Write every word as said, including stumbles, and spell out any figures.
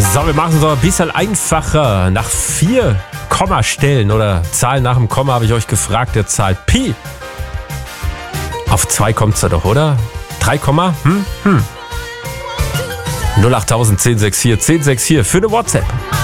So, wir machen es noch ein bisschen einfacher. Nach vier Kommastellen oder Zahlen nach dem Komma habe ich euch gefragt, der Zahl Pi. Auf zwei kommt es ja doch, oder? drei Komma? Hm? Hm. null acht null null eins null sechs vier eins null sechs vier für eine WhatsApp.